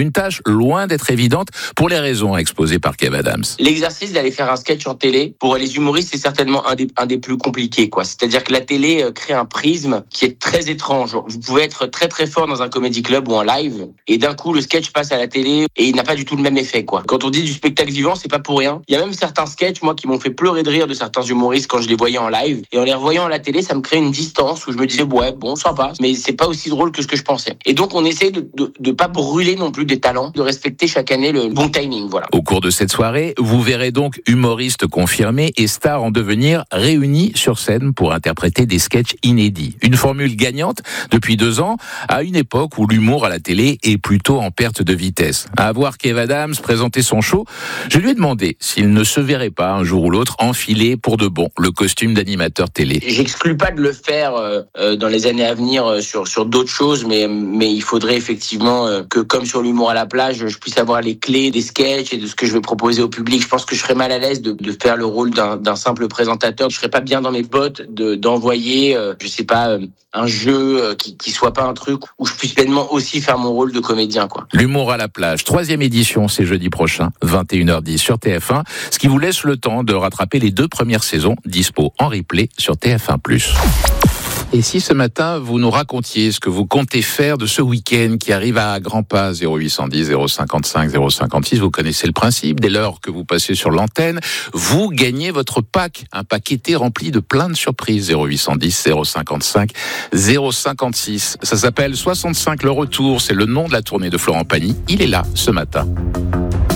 Une tâche loin d'être évidente pour les raisons exposées par Kev Adams. L'exercice d'aller faire un sketch en télé, pour les humoristes, c'est certainement un des plus compliqués, quoi. C'est-à-dire que la télé crée un prisme qui est très étrange. Vous pouvez être très très fort dans un comedy club ou en live, et d'un coup, le sketch passe à la télé et il n'a pas du tout le même effet, quoi. Quand on dit du spectacle vivant, c'est pas pour rien. Il y a même certains sketchs, moi, qui m'ont fait pleurer de rire de certains humoristes quand je les voyais en live. Et en les revoyant à la télé, ça me crée une distance où je me disais, ouais, bon, sympa, mais c'est pas aussi drôle que ce que je pensais. Et donc, on essaie de pas brûler non plus des talents, de respecter chaque année le bon timing, voilà. Au cours de cette soirée, vous verrez donc humoristes confirmés et stars en devenir réunis sur scène pour interpréter des sketchs inédits. Une formule gagnante depuis 2 ans, à une époque où l'humour à la télé est plutôt en perte de vitesse. À voir Kev Adams présenter son show, je lui ai demandé s'il ne se verrait pas un jour ou l'autre enfiler pour de bon le costume d'animateur télé. J'exclus pas de le faire dans les années à venir sur d'autres choses, mais il faudrait effectivement que, comme sur l'humour à la plage, je puisse avoir les clés des sketchs et de ce que je vais proposer au public. Je pense que je serais mal à l'aise de faire le rôle d'un simple présentateur. Je serais pas bien dans mes bottes d'envoyer, je sais pas, un jeu qui soit pas un truc où je puisse pleinement aussi faire mon rôle de comédien, quoi. L'humour à la plage, 3e édition, c'est jeudi prochain, 21h10 sur TF1, ce qui vous laisse le temps de rattraper les 2 premières saisons, dispo en replay sur TF1+. Et si ce matin, vous nous racontiez ce que vous comptez faire de ce week-end qui arrive à grands pas, 0810 055 056, vous connaissez le principe, dès lors que vous passez sur l'antenne, vous gagnez votre pack, un pack été rempli de plein de surprises, 0810 055 056. Ça s'appelle 65 le retour, c'est le nom de la tournée de Florent Pagny, il est là ce matin.